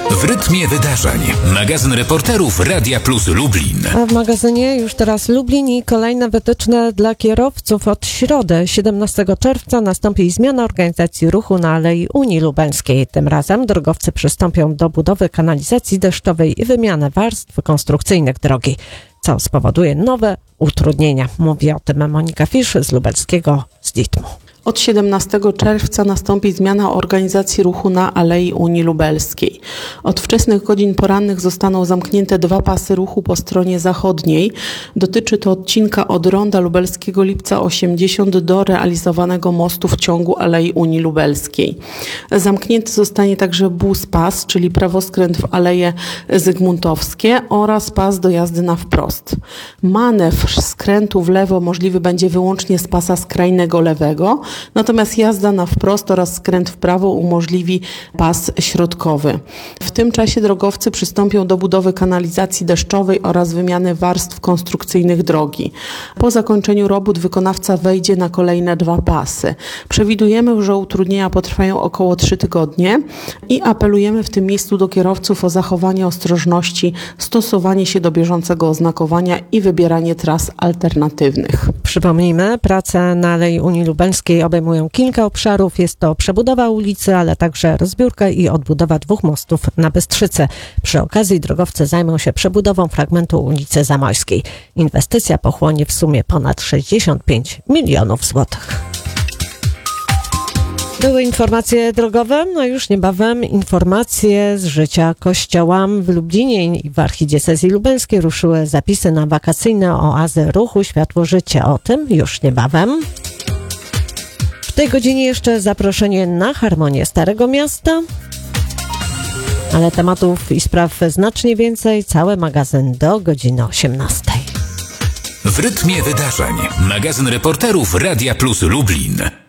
W rytmie wydarzeń. Magazyn reporterów Radia Plus Lublin. A w magazynie już teraz Lublin i kolejne wytyczne dla kierowców. Od środy 17 czerwca nastąpi zmiana organizacji ruchu na Alei Unii Lubelskiej. Tym razem drogowcy przystąpią do budowy kanalizacji deszczowej i wymiany warstw konstrukcyjnych drogi, co spowoduje nowe utrudnienia. Mówi o tym Monika Fisz z lubelskiego ZITM-u. Od 17 czerwca nastąpi zmiana organizacji ruchu na Alei Unii Lubelskiej. Od wczesnych godzin porannych zostaną zamknięte 2 pasy ruchu po stronie zachodniej. Dotyczy to odcinka od ronda Lubelskiego Lipca 80 do realizowanego mostu w ciągu Alei Unii Lubelskiej. Zamknięty zostanie także bus pas, czyli prawoskręt w Aleje Zygmuntowskie oraz pas do jazdy na wprost. Manewr skrętu w lewo możliwy będzie wyłącznie z pasa skrajnego lewego, natomiast jazda na wprost oraz skręt w prawo umożliwi pas środkowy. W tym czasie drogowcy przystąpią do budowy kanalizacji deszczowej oraz wymiany warstw konstrukcyjnych drogi. Po zakończeniu robót wykonawca wejdzie na kolejne 2 pasy. Przewidujemy, że utrudnienia potrwają około 3 tygodnie i apelujemy w tym miejscu do kierowców o zachowanie ostrożności, stosowanie się do bieżącego oznakowania i wybieranie tras alternatywnych. Przypomnijmy, prace na Alei Unii Lubelskiej obejmują kilka obszarów. Jest to przebudowa ulicy, ale także rozbiórka i odbudowa 2 mostów na Bystrzycy. Przy okazji drogowcy zajmą się przebudową fragmentu ulicy Zamojskiej. Inwestycja pochłonie w sumie ponad 65 milionów złotych. Były informacje drogowe, no już niebawem informacje z życia kościoła. W Lublinie i w archidiecezji lubelskiej ruszyły zapisy na wakacyjne oazy ruchu Światło Życie. O tym już niebawem. W tej godzinie jeszcze zaproszenie na Harmonię Starego Miasta. Ale tematów i spraw znacznie więcej. Cały magazyn do godziny 18. W rytmie wydarzeń. Magazyn reporterów Radia Plus Lublin.